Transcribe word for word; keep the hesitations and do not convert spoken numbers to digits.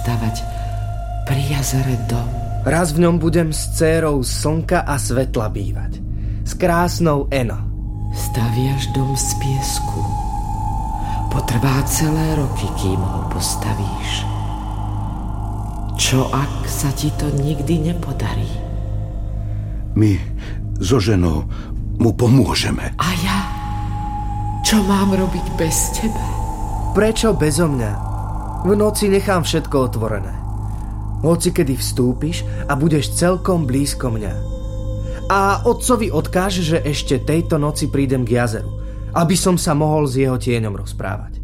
stavať pri jazere dom. Raz v ňom budem s dcérou slnka a svetla bývať. S krásnou Eno. Staviaš dom z piesku. Potrvá celé roky, kým ho postavíš. Čo ak sa ti to nikdy nepodarí? My so ženou mu pomôžeme. A ja? Čo mám robiť bez teba? Prečo bezo mňa? V noci nechám všetko otvorené. Hoci kedy vstúpiš a budeš celkom blízko mňa. A otcovi odkáže, že ešte tejto noci prídem k jazeru, aby som sa mohol s jeho tieňom rozprávať.